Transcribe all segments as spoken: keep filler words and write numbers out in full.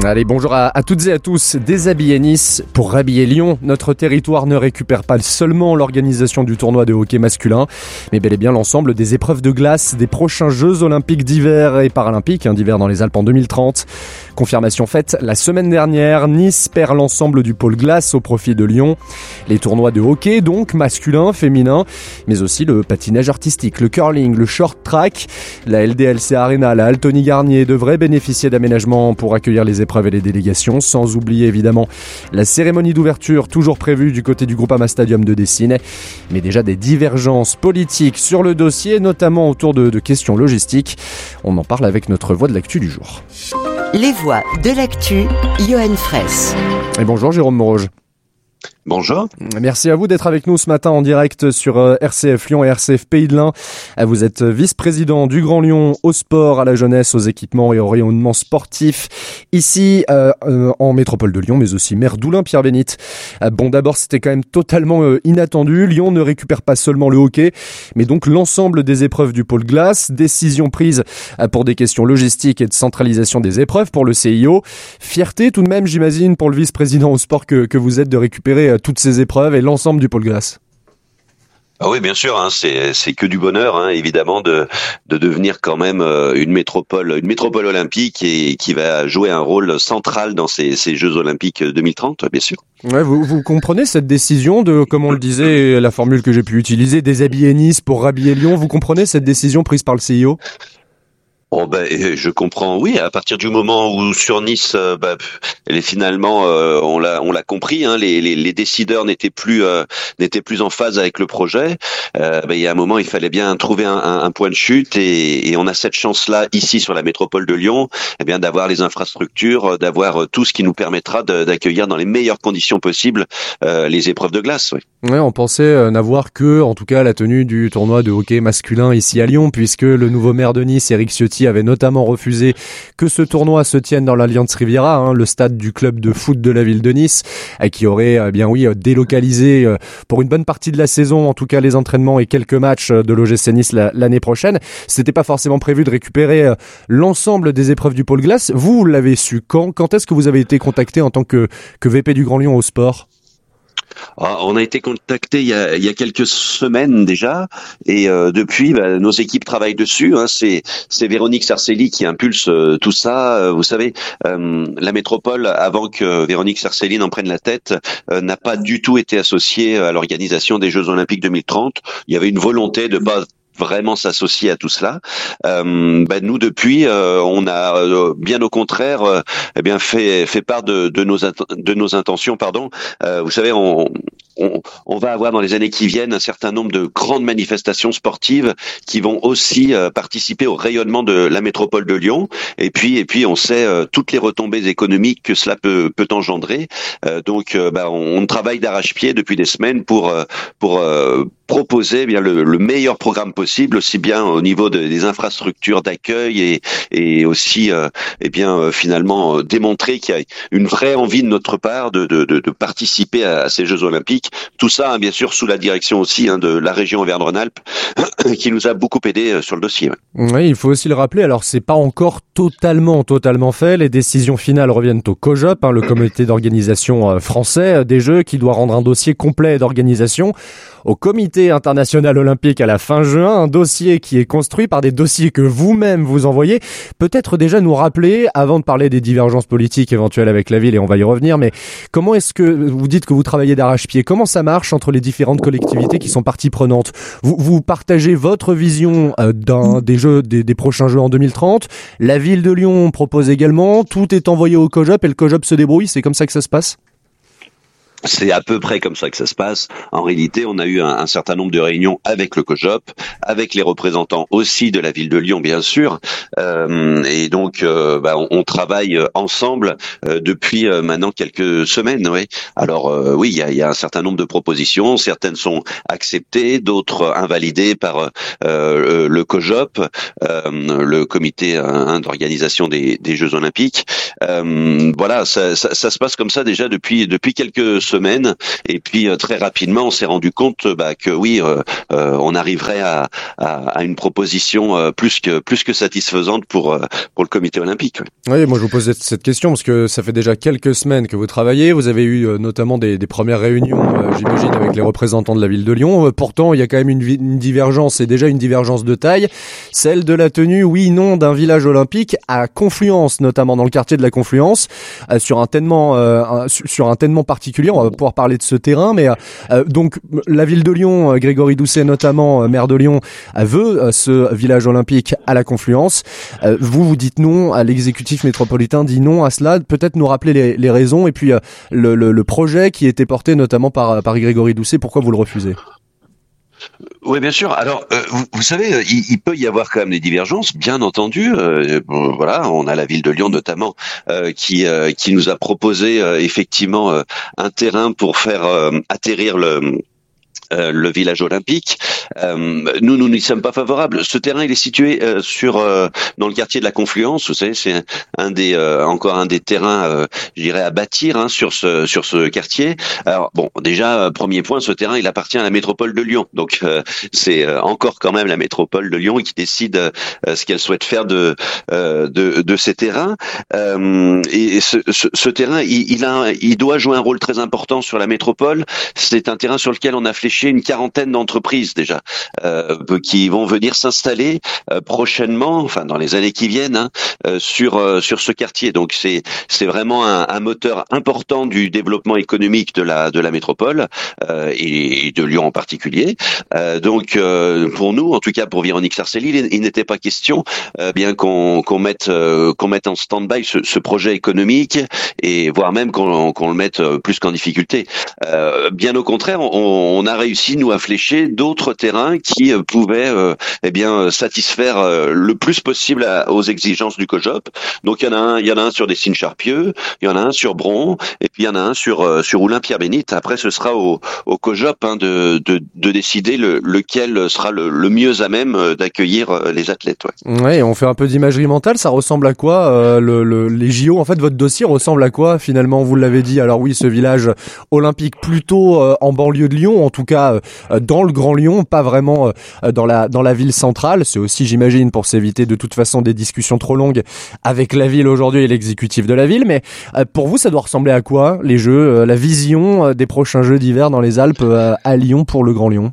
Allez, bonjour à, à toutes et à tous. Déshabiller Nice pour rhabiller Lyon. Notre territoire ne récupère pas seulement l'organisation du tournoi de hockey masculin, mais bel et bien l'ensemble des épreuves de glace des prochains Jeux olympiques d'hiver et paralympiques hein, d'hiver dans les Alpes en deux mille trente. Confirmation faite la semaine dernière, Nice perd l'ensemble du pôle glace au profit de Lyon. Les tournois de hockey donc, masculin, féminin, mais aussi le patinage artistique, le curling, le short track. La L D L C Arena, la Altony Garnier devrait bénéficier d'aménagements pour accueillir les épreuves et les délégations, sans oublier évidemment la cérémonie d'ouverture toujours prévue du côté du Groupama Stadium de Dessines. Mais déjà des divergences politiques sur le dossier, notamment autour de, de questions logistiques. On en parle avec notre voix de l'actu du jour. Les voix de l'actu, Johan Fraisse. Et bonjour Jérôme Moroge. Bonjour. Merci à vous d'être avec nous ce matin en direct sur R C F Lyon et R C F Pays de l'Ain. Vous êtes vice-président du Grand Lyon au sport, à la jeunesse, aux équipements et au rayonnement sportif ici euh, euh, en métropole de Lyon, mais aussi maire d'Oulin-Pierre-Bénite. Euh, bon, d'abord, c'était quand même totalement euh, inattendu. Lyon ne récupère pas seulement le hockey, mais donc l'ensemble des épreuves du pôle glace. Décision prise euh, pour des questions logistiques et de centralisation des épreuves pour le C I O. Fierté tout de même, j'imagine, pour le vice-président au sport que, que vous êtes de récupérer toutes ces épreuves et l'ensemble du pôle glace. Ah oui, bien sûr, hein, c'est c'est que du bonheur, hein, évidemment, de de devenir quand même euh, une métropole, une métropole olympique et qui va jouer un rôle central dans ces ces Jeux olympiques deux mille trente, bien sûr. Ouais, vous vous comprenez cette décision de, comme on le disait, la formule que j'ai pu utiliser, déshabiller Nice pour rhabiller Lyon. Vous comprenez cette décision prise par le C I O? Oh ben, je comprends. Oui, à partir du moment où sur Nice, euh, bah, elle est finalement, euh, on l'a, on l'a compris, hein, les, les, les décideurs n'étaient plus, euh, n'étaient plus en phase avec le projet. Euh, bah, il y a un moment, il fallait bien trouver un, un, un point de chute, et, et on a cette chance-là ici sur la métropole de Lyon, eh bien d'avoir les infrastructures, d'avoir tout ce qui nous permettra de, d'accueillir dans les meilleures conditions possibles euh, les épreuves de glace. Oui. Ouais, on pensait euh, n'avoir que, en tout cas, la tenue du tournoi de hockey masculin ici à Lyon, puisque le nouveau maire de Nice, Éric Ciotti, avait notamment refusé que ce tournoi se tienne dans l'Allianz Riviera, hein, le stade du club de foot de la ville de Nice, qui aurait eh bien oui délocalisé pour une bonne partie de la saison, en tout cas les entraînements et quelques matchs de l'O G C Nice l'année prochaine. C'était pas forcément prévu de récupérer l'ensemble des épreuves du pôle glace. Vous l'avez su quand Quand est-ce que vous avez été contacté en tant que, que V P du Grand Lyon au sport? On a été contacté il y a, il y a quelques semaines déjà, et euh, depuis, bah, nos équipes travaillent dessus. Hein. C'est, c'est Véronique Sarcelli qui impulse euh, tout ça. Euh, vous savez, euh, la métropole, avant que Véronique Sarcelli n'en prenne la tête, euh, n'a pas du tout été associée à l'organisation des Jeux Olympiques deux mille trente. Il y avait une volonté de pas vraiment s'associer à tout cela. Euh, ben nous depuis, euh, on a euh, bien au contraire, euh, eh bien fait fait part de, de nos de nos intentions. Pardon. Euh, vous savez, on, on on va avoir dans les années qui viennent un certain nombre de grandes manifestations sportives qui vont aussi euh, participer au rayonnement de la métropole de Lyon. Et puis et puis on sait euh, toutes les retombées économiques que cela peut peut engendrer. Euh, donc euh, ben, on, on travaille d'arrache-pied depuis des semaines pour euh, pour euh, proposer eh bien le, le meilleur programme possible, aussi bien au niveau de, des infrastructures d'accueil et, et aussi euh, eh bien euh, finalement euh, démontrer qu'il y a une vraie envie de notre part de, de, de, de participer à, à ces Jeux Olympiques. Tout ça, hein, bien sûr, sous la direction aussi hein, de la région Auvergne-Rhône-Alpes, qui nous a beaucoup aidé sur le dossier. Ouais. Oui, il faut aussi le rappeler. Alors, c'est pas encore totalement, totalement fait. Les décisions finales reviennent au COJOP, hein, le comité d'organisation français des Jeux, qui doit rendre un dossier complet d'organisation au comité international olympique à la fin juin, un dossier qui est construit par des dossiers que vous-même vous envoyez. Peut-être déjà nous rappeler, avant de parler des divergences politiques éventuelles avec la ville, et on va y revenir, mais comment est-ce que vous dites que vous travaillez d'arrache-pied? Comment ça marche entre les différentes collectivités qui sont parties prenantes? Vous, vous partagez votre vision euh, d'un, des jeux, des, des prochains Jeux en deux mille trente. La ville de Lyon propose également. Tout est envoyé au COJOP et le COJOP se débrouille. C'est comme ça que ça se passe? C'est à peu près comme ça que ça se passe. En réalité, on a eu un, un certain nombre de réunions avec le COJOP, avec les représentants aussi de la ville de Lyon, bien sûr. Euh, et donc, euh, bah, on, on travaille ensemble euh, depuis euh, maintenant quelques semaines. Oui. Alors, euh, oui, il y a, y a un certain nombre de propositions. Certaines sont acceptées, d'autres invalidées par euh, le COJOP, euh, le comité hein, d'organisation des, des Jeux Olympiques. Euh, voilà, ça, ça, ça se passe comme ça déjà depuis depuis quelques semaines. semaines. Et puis euh, très rapidement, on s'est rendu compte bah, que oui, euh, euh, on arriverait à, à, à une proposition euh, plus que plus que satisfaisante pour euh, pour le comité olympique. Oui. Oui, moi je vous posais cette question parce que ça fait déjà quelques semaines que vous travaillez. Vous avez eu euh, notamment des, des premières réunions, euh, j'imagine, avec les représentants de la ville de Lyon. Euh, pourtant, il y a quand même une, une divergence, et déjà une divergence de taille, celle de la tenue, oui, non, d'un village olympique à Confluence, notamment dans le quartier de la Confluence, euh, sur un ténement, euh, un, sur un ténement particulier. On va pouvoir parler de ce terrain, mais euh, donc la ville de Lyon, euh, Grégory Doucet notamment, euh, maire de Lyon, euh, veut euh, ce village olympique à la Confluence. Euh, vous, vous dites non, à l'exécutif métropolitain dit non à cela. Peut-être nous rappeler les, les raisons et puis euh, le, le, le projet qui était porté notamment par, par Grégory Doucet, pourquoi vous le refusez? Oui, bien sûr. Alors, euh, vous, vous savez, il, il peut y avoir quand même des divergences, bien entendu. Euh, bon, voilà, on a la ville de Lyon notamment euh, qui euh, qui nous a proposé euh, effectivement euh, un terrain pour faire euh, atterrir le Euh, le village olympique. Euh, nous, nous n'y sommes pas favorables. Ce terrain, il est situé euh, sur euh, dans le quartier de la Confluence. Vous savez, c'est un, un des euh, encore un des terrains, euh, je dirais, à bâtir hein, sur ce sur ce quartier. Alors bon, déjà premier point, ce terrain, il appartient à la métropole de Lyon. Donc euh, c'est euh, encore quand même la métropole de Lyon qui décide euh, ce qu'elle souhaite faire de euh, de, de ces terrains. Euh, et ce, ce, ce terrain, il, il a, il doit jouer un rôle très important sur la métropole. C'est un terrain sur lequel on a fléché une quarantaine d'entreprises déjà euh, qui vont venir s'installer euh, prochainement, enfin dans les années qui viennent, hein, euh, sur euh, sur ce quartier. Donc c'est c'est vraiment un, un moteur important du développement économique de la de la métropole euh, et, et de Lyon en particulier. Euh, donc euh, pour nous, en tout cas pour Véronique Sarcelli, il, il n'était pas question euh, bien qu'on qu'on mette euh, qu'on mette en stand-by ce, ce projet économique et voire même qu'on qu'on le mette plus qu'en difficulté. Euh, bien au contraire, on, on a réussi nous à flécher d'autres terrains qui euh, pouvaient euh, eh bien satisfaire euh, le plus possible à, aux exigences du COJOP. Donc il y en a un, il y en a un sur des Signes-Charpieu, il y en a un sur Bron, et puis il y en a un sur euh, sur Oulin-Pierre-Bénite. Après, ce sera au, au COJOP hein, de, de de décider le, lequel sera le, le mieux à même d'accueillir euh, les athlètes. Ouais. Ouais, on fait un peu d'imagerie mentale. Ça ressemble à quoi euh, le, le, les J O? En fait, votre dossier ressemble à quoi finalement? Vous l'avez dit. Alors oui, ce village olympique plutôt euh, en banlieue de Lyon, en tout cas euh, dans le Grand Lyon, pas vraiment euh, dans la dans la ville centrale. C'est aussi, j'imagine, pour s'éviter de toute façon des discussions trop longues avec la ville aujourd'hui et l'exécutif de la ville. Mais euh, pour vous, ça doit ressembler à quoi les Jeux, euh, la vision euh, des prochains Jeux d'hiver dans les Alpes euh, à Lyon pour le Grand Lyon?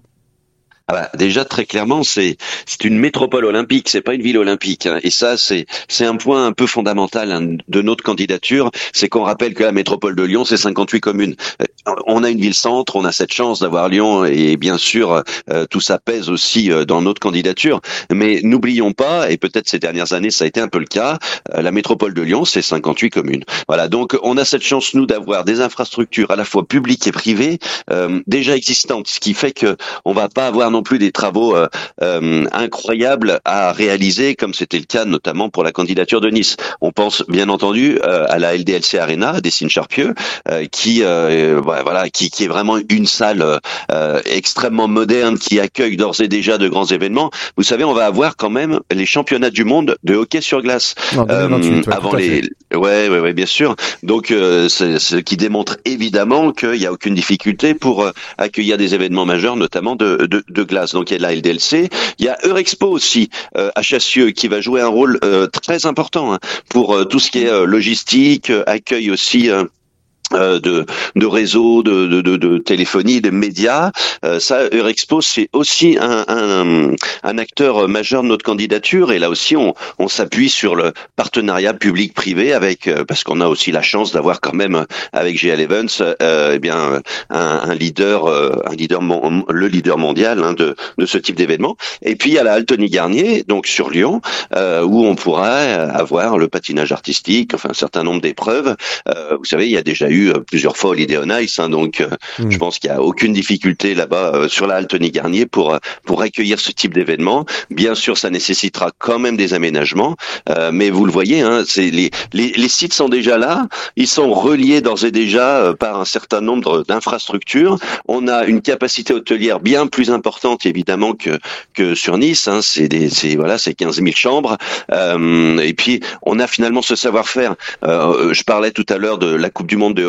Ah bah, déjà très clairement, c'est c'est une métropole olympique, c'est pas une ville olympique, hein. Et ça, c'est c'est un point un peu fondamental hein, de notre candidature, c'est qu'on rappelle que la métropole de Lyon, c'est cinquante-huit communes. On a une ville-centre, on a cette chance d'avoir Lyon, et bien sûr, euh, tout ça pèse aussi euh, dans notre candidature. Mais n'oublions pas, et peut-être ces dernières années, ça a été un peu le cas, euh, la métropole de Lyon, c'est cinquante-huit communes. Voilà, donc on a cette chance nous d'avoir des infrastructures à la fois publiques et privées euh, déjà existantes, ce qui fait que on va pas avoir non plus des travaux euh, euh, incroyables à réaliser, comme c'était le cas notamment pour la candidature de Nice. On pense bien entendu euh, à la L D L C Arena des Signes-Charpieu, euh, qui euh, voilà, qui, qui est vraiment une salle euh, extrêmement moderne, qui accueille d'ores et déjà de grands événements. Vous savez, on va avoir quand même les championnats du monde de hockey sur glace non, deux mille vingt-huit, euh, ouais, avant les. Ouais, ouais, ouais, bien sûr. Donc, euh, c'est ce qui démontre évidemment qu'il n'y a aucune difficulté pour euh, accueillir des événements majeurs, notamment de, de, de glace. Donc, il y a la L D L C, il y a Eurexpo aussi euh, à Chassieux qui va jouer un rôle euh, très important hein, pour euh, tout ce qui est euh, logistique, euh, accueil aussi. Euh, Euh, de, de réseaux, de, de, de, de téléphonie, de médias. Euh, ça, Eurexpo, c'est aussi un, un, un acteur majeur de notre candidature. Et là aussi, on, on s'appuie sur le partenariat public-privé avec, euh, parce qu'on a aussi la chance d'avoir quand même avec G L Events, euh, eh bien un, un leader, euh, un leader, mon, le leader mondial hein, de, de ce type d'événement. Et puis il y a la Altony Garnier, donc sur Lyon, euh, où on pourra avoir le patinage artistique, enfin un certain nombre d'épreuves. Euh, vous savez, il y a déjà eu plusieurs fois Holiday on Ice, hein, donc euh, mmh. je pense qu'il y a aucune difficulté là-bas euh, sur la Altony Garnier pour pour accueillir ce type d'événement. Bien sûr, ça nécessitera quand même des aménagements, euh, mais vous le voyez, hein, c'est les, les les sites sont déjà là, ils sont reliés d'ores et déjà euh, par un certain nombre d'infrastructures. On a une capacité hôtelière bien plus importante évidemment que que sur Nice. Hein, c'est des c'est voilà, c'est quinze mille chambres. Euh, et puis on a finalement ce savoir-faire. Euh, je parlais tout à l'heure de la Coupe du Monde de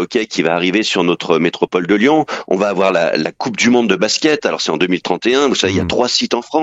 hockey qui va arriver sur notre métropole de Lyon. On va avoir la, la Coupe du Monde de basket. Alors c'est en deux mille trente et un. Vous savez, il y a trois sites en France.